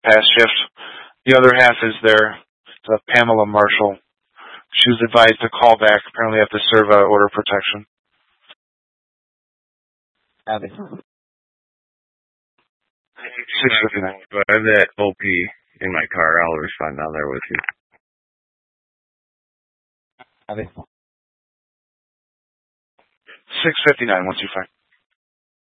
past shift. The other half is there. Pamela Marshall. She was advised to call back. Apparently, have to serve order of protection. Abby. 6:59. But I have that OP in my car. I'll respond down there with you. Abby. 6:59. Once you find.